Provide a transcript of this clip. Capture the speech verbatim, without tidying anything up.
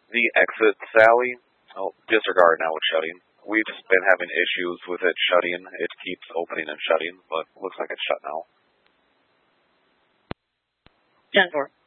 The exit, Sally. Oh, disregard now it's shutting. We've just been having issues with it shutting. It keeps opening and shutting, but looks like it's shut now. ten four.